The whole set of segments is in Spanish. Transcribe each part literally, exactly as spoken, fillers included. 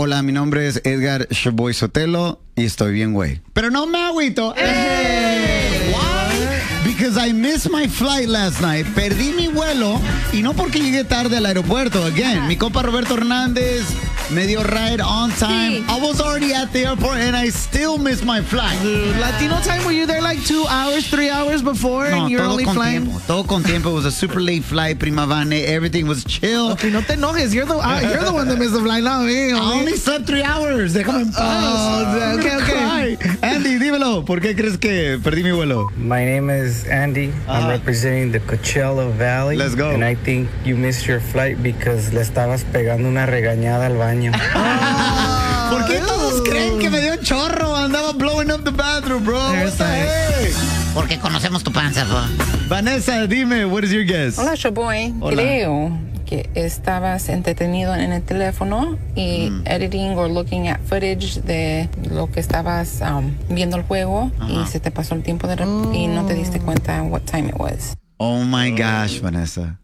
hola, mi nombre es Edgar Shoboy Sotelo y estoy bien, güey. Pero no me agüito. Hey. Why? Because I missed my flight last night. Perdí mi vuelo y no porque llegué tarde al aeropuerto. Again, mi compa Roberto Hernández me dio ride on time. Sí. I was already at the airport and I still missed my flight. Dude, Latino time, were you there like two hours, three hours before no, and you're todo only con flying? Tiempo, todo con tiempo. It was a super late flight, prima Vane. Everything was chill. Okay, no te enojes. You're the, uh, you're the one that missed the flight, not me. I only slept three hours. Déjame en paz. Oh, okay, okay. Andy, dímelo. ¿Por qué crees que perdí mi vuelo? My name is Andy. Uh-huh. I'm representing the Coachella Valley. Let's go. And I think you missed your flight because le estabas pegando una regañada al baño. ¿Por qué todos creen que me dio un chorro? Andaba blowing up the bathroom, bro. What the heck? Porque conocemos tu panza, bro. Vanessa, dime, what is your guess? Hola, Shoboy. Creo que estabas entretenido en el teléfono y mm. editing or looking at footage de lo que estabas um, viendo el juego uh-huh. y se te pasó el tiempo de rep- y no te diste cuenta what time it was. Oh my gosh, Vanessa.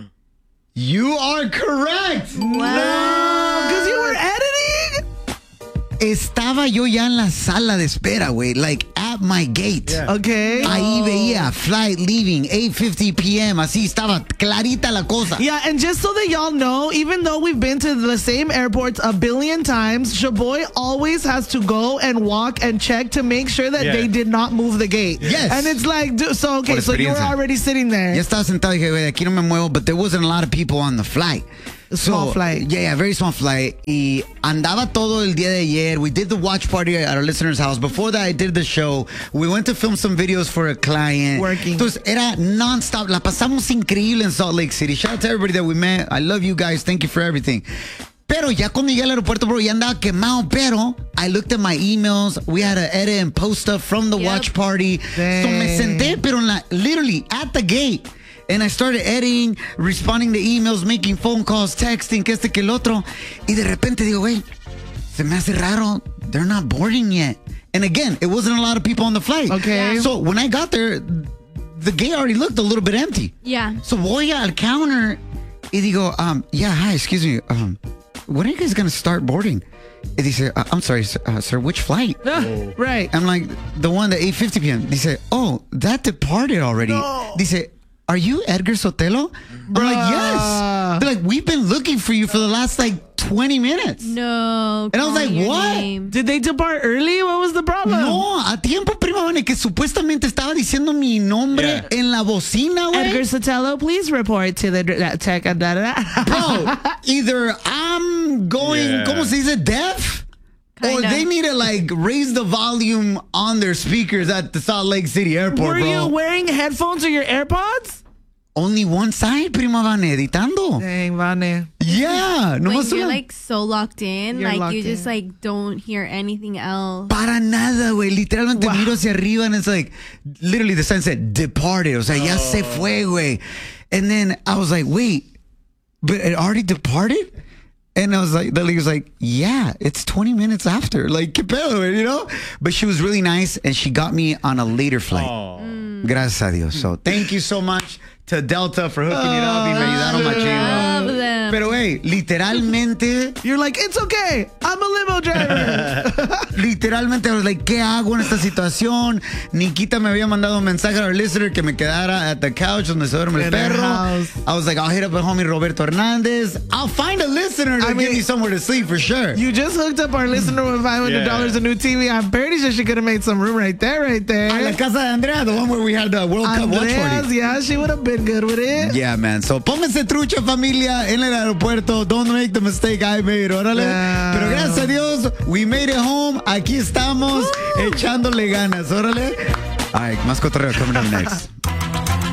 You are correct. Wow. No, because you were editing. Estaba yo ya en la sala de espera, güey. Like, at my gate. Yeah. Okay. Ahí oh. veía flight leaving eight fifty p.m. Así estaba clarita la cosa. Yeah, and just so that y'all know, even though we've been to the same airports a billion times, Shoboy always has to go and walk and check to make sure that yeah. they did not move the gate. Yes. And it's like, so, okay, so you were already sitting there. Ya estaba sentado y dije, güey, aquí no me muevo, but there wasn't a lot of people on the flight. A small so, flight. Yeah, yeah, very small flight. Y andaba todo el día de ayer. We did the watch party at our listener's house. Before that, I did the show. We went to film some videos for a client. Working. Entonces, era non-stop. La pasamos increíble in Salt Lake City. Shout out to everybody that we met. I love you guys. Thank you for everything. Pero ya cuando llegué al aeropuerto, bro, ya andaba quemado. Pero I looked at my emails. We had to edit and post stuff from the yep. watch party. Dang. So me senté, pero en la, literally at the gate. And I started editing, responding to emails, making phone calls, texting, que este, que el otro. Y de repente digo, wait, se me hace raro. They're not boarding yet. And again, it wasn't a lot of people on the flight. Okay. So when I got there, the gate already looked a little bit empty. Yeah. So voy al counter y digo, um, yeah, hi, excuse me. Um, when are you guys going to start boarding? Y dice, uh, I'm sorry, sir, uh, sir, which flight? Oh. Right. I'm like, the one at eight fifty p.m. Dice, oh, that departed already. No. Dice, are you Edgar Sotelo? I'm Bruh. like, yes. They're like, we've been looking for you for the last like twenty minutes. No. And I was like, what? Name. Did they depart early? What was the problem? No, a tiempo, prima Vane, que supuestamente estaba diciendo mi nombre yeah. en la bocina, güey. Edgar Sotelo, please report to the uh, tech. Da, da, da. Bro, either I'm going, yeah. ¿cómo se dice, deaf? Kinda. Or they need to like raise the volume on their speakers at the Salt Lake City airport, Were bro. you wearing headphones or your AirPods? Only one side, prima Vane, editando. Dang, Vane. Yeah. No when you're like so locked in, you're like locked you just in. like don't hear anything else. Para nada, güey. Literalmente wow. miro hacia arriba and it's like, literally the sign said, departed. O sea, oh. ya se fue, güey. And then I was like, wait, but it already departed? And I was like, the lady was like, yeah, it's twenty minutes after. Like, qué pedo, you know? But she was really nice and she got me on a later flight. Oh. Mm. Gracias a Dios. So thank you so much to Delta for hooking oh, it up y me ayudaron machín. Pero, hey, literalmente... You're like, it's okay. I'm a limo driver. Literalmente, I was like, ¿qué hago en esta situación? Nikita me había mandado un mensaje a our listener que me quedara at the couch donde se duerme el perro. I was like, I'll hit up a homie Roberto Hernandez. I'll find a listener to I mean, give me somewhere to sleep for sure. You just hooked up our listener with five hundred dollars yeah. a new T V. I'm pretty sure she could have made some room right there, right there. A la casa de Andrea, the one where we had the World Cup watch party. Yeah, she would have been good with it. Yeah, man. So, pónganse trucha, familia, en el aeropuerto. Don't make the mistake I made, órale. Yeah. Pero gracias a Dios, we made it home. Aquí estamos, Woo. echándole ganas, órale. All right, más cotorreo coming up next.